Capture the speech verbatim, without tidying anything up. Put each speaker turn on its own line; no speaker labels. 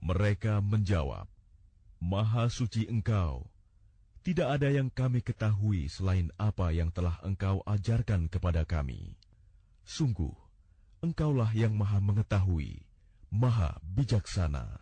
Mereka menjawab, Maha suci Engkau, tidak ada yang kami ketahui selain apa yang telah Engkau ajarkan kepada kami. Sungguh, Engkaulah yang Maha mengetahui, Maha bijaksana.